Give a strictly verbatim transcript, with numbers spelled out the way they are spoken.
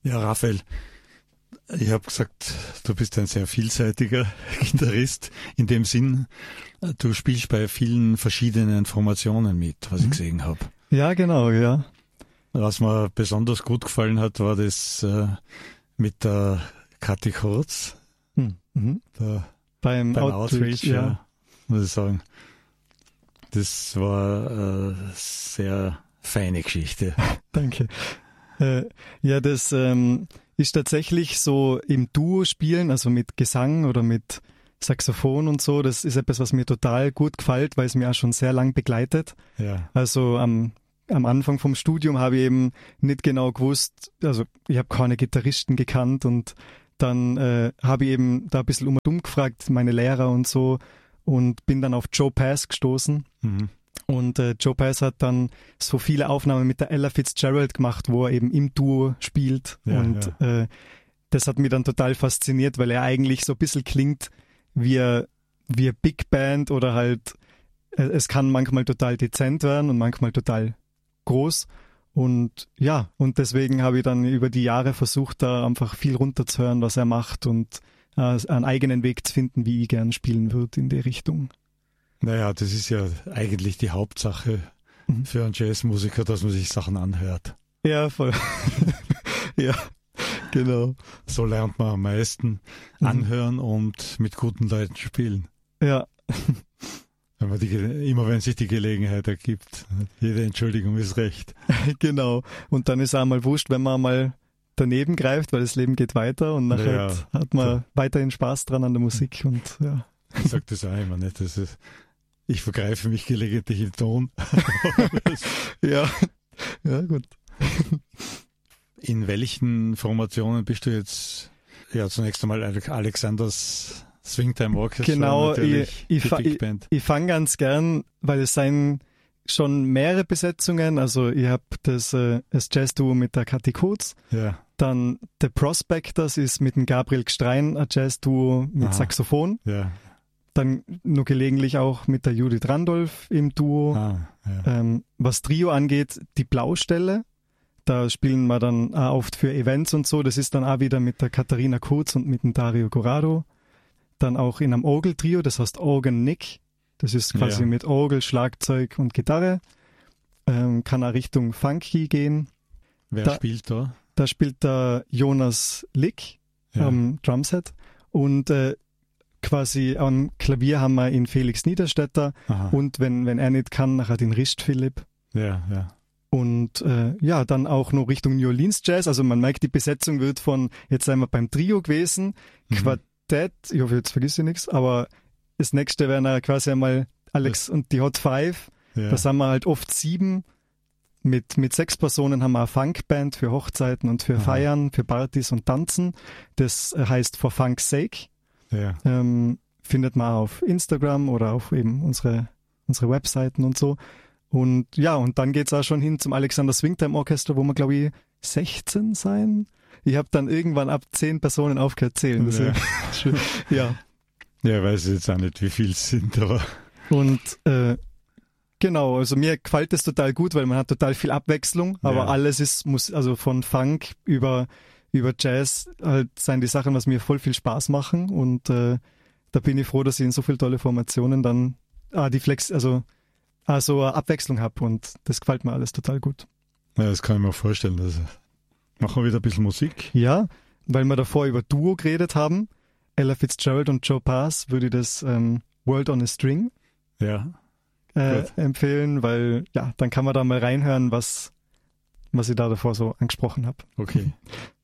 Ja, Raphael, ich habe gesagt, du bist ein sehr vielseitiger Gitarrist. In dem Sinn, du spielst bei vielen verschiedenen Formationen mit, was ich gesehen habe. Ja, genau, ja. Was mir besonders gut gefallen hat, war das äh, mit der Kathi Kurz. Hm. Mhm. Der, beim, beim Outreach, Outreach, ja. ja, muss ich sagen. Das war eine sehr feine Geschichte. Danke. Äh, ja, das ähm, ist tatsächlich so im Duo spielen, also mit Gesang oder mit Saxophon und so. Das ist etwas, was mir total gut gefällt, weil es mir auch schon sehr lang begleitet. Ja. Also am, am Anfang vom Studium habe ich eben nicht genau gewusst, also ich habe keine Gitarristen gekannt und dann äh, habe ich eben da ein bisschen um und um gefragt, meine Lehrer und so, und bin dann auf Joe Pass gestoßen. Mhm. Und äh, Joe Pass hat dann so viele Aufnahmen mit der Ella Fitzgerald gemacht, wo er eben im Duo spielt. Ja, und ja. Äh, das hat mich dann total fasziniert, weil er eigentlich so ein bisschen klingt wie eine, wie eine Big Band oder halt, äh, es kann manchmal total dezent werden und manchmal total groß. Und ja, und deswegen habe ich dann über die Jahre versucht, da einfach viel runterzuhören, was er macht und äh, einen eigenen Weg zu finden, wie ich gern spielen würde in die Richtung. Naja, das ist ja eigentlich die Hauptsache Mhm. für einen Jazzmusiker, dass man sich Sachen anhört. Ja, voll. Ja, genau. So lernt man am meisten Mhm. anhören und mit guten Leuten spielen. Ja, Wenn man die, Ge- immer wenn sich die Gelegenheit ergibt. Jede Entschuldigung ist recht. genau. Und dann ist auch mal wurscht, wenn man mal daneben greift, weil das Leben geht weiter und nachher Ja. hat, hat man weiterhin Spaß dran an der Musik und ja. Ich sage das auch immer nicht. Das ist, ich vergreife mich gelegentlich im Ton. Ja, ja, gut. In welchen Formationen bist du jetzt? Ja, zunächst einmal Alexanders Swingtime Orchestra, Genau, natürlich ich, ich, die fa- Big ich, Band. ich fange ganz gern, weil es seien schon mehrere Besetzungen, also ich habe das, äh, das Jazz-Duo mit der Kathi Kurz, Ja, dann The Prospectors ist mit dem Gabriel Gstrein ein Jazz-Duo mit Aha. Saxophon, ja. dann nur gelegentlich auch mit der Judith Randolph im Duo. Ah, ja. Ähm, was Trio angeht, die Blaustelle, da spielen wir dann auch oft für Events und so, das ist dann auch wieder mit der Katharina Kurz und mit dem Dario Corrado. Dann auch in einem Orgeltrio, das heißt Organ Nick, das ist quasi Ja. mit Orgel, Schlagzeug und Gitarre, ähm, kann auch Richtung Funky gehen. Wer da- spielt da? Da spielt der Jonas Lick Ja. am Drumset und äh, quasi am Klavier haben wir ihn Felix Niederstetter Aha. und wenn, wenn er nicht kann, nachher den Rist Philipp. Ja, ja. Und äh, ja, dann auch noch Richtung New Orleans Jazz. Also man merkt, die Besetzung wird von, jetzt sind wir beim Trio gewesen, Mhm. Quartett, ich hoffe, jetzt vergisst ich nichts, aber das nächste wären ja quasi einmal Alex und die Hot Five. Ja. Da sind wir halt oft sieben. Mit, mit sechs Personen haben wir eine Funkband für Hochzeiten und für Aha. Feiern, für Partys und Tanzen. Das äh, heißt For Funk's Sake. ja. Ähm, findet man auf Instagram oder auf eben unsere, unsere Webseiten und so. Und ja, und dann geht's auch schon hin zum Alexander Swingtime Orchester, wo wir, glaube ich, sechzehn sein. Ich habe dann irgendwann ab zehn Personen aufgehört zählen. Das Ja. ist schön. Ja. Ja, ich weiß jetzt auch nicht, wie viel es sind, aber Und äh, genau, also mir gefällt das total gut, weil man hat total viel Abwechslung, aber Ja. alles ist, muss, also von Funk über, über Jazz halt sind die Sachen, was mir voll viel Spaß machen und äh, da bin ich froh, dass ich in so viele tolle Formationen dann ah, die Flex, also ah, so eine Abwechslung habe und das gefällt mir alles total gut. ja, das kann ich mir vorstellen. Also, machen wir wieder ein bisschen Musik. Ja, weil wir davor über Duo geredet haben, Ella Fitzgerald und Joe Pass, würde ich das ähm, World on a String Ja, äh, Gut. empfehlen, weil ja, dann kann man da mal reinhören, was, was ich da davor so angesprochen habe. okay.